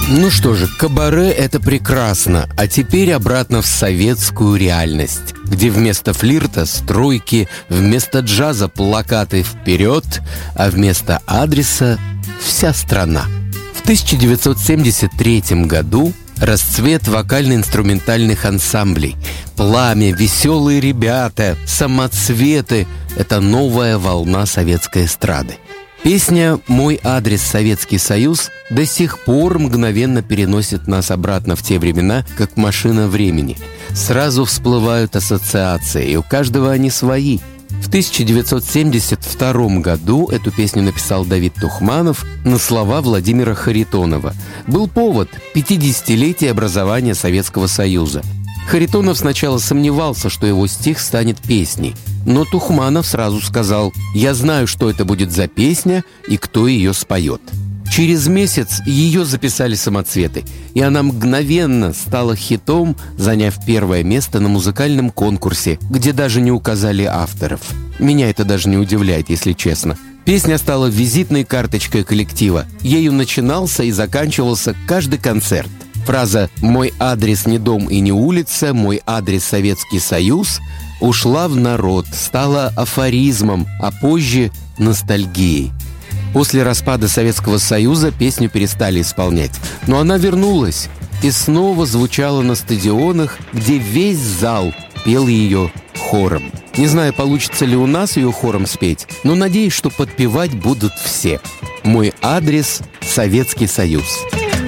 Ну что же, кабаре — это прекрасно, а теперь обратно в советскую реальность, где вместо флирта — стройки, вместо джаза — плакаты «Вперед», а вместо адреса — вся страна. В 1973 году расцвет вокально-инструментальных ансамблей. «Пламя», «Веселые ребята», «Самоцветы» — это новая волна советской эстрады. Песня «Мой адрес Советский Союз» до сих пор мгновенно переносит нас обратно в те времена, как машина времени. Сразу всплывают ассоциации, и у каждого они свои. В 1972 году эту песню написал Давид Тухманов на слова Владимира Харитонова. Был повод – 50-летие образования Советского Союза. Харитонов сначала сомневался, что его стих станет песней, но Тухманов сразу сказал: «Я знаю, что это будет за песня и кто ее споет». Через месяц ее записали «Самоцветы», и она мгновенно стала хитом, заняв первое место на музыкальном конкурсе, где даже не указали авторов. Меня это даже не удивляет, если честно. Песня стала визитной карточкой коллектива. Ею начинался и заканчивался каждый концерт. Фраза «Мой адрес не дом и не улица, мой адрес Советский Союз» ушла в народ, стала афоризмом, а позже – ностальгией. После распада Советского Союза песню перестали исполнять, но она вернулась и снова звучала на стадионах, где весь зал пел ее хором. Не знаю, получится ли у нас ее хором спеть, но надеюсь, что подпевать будут все. «Мой адрес Советский Союз».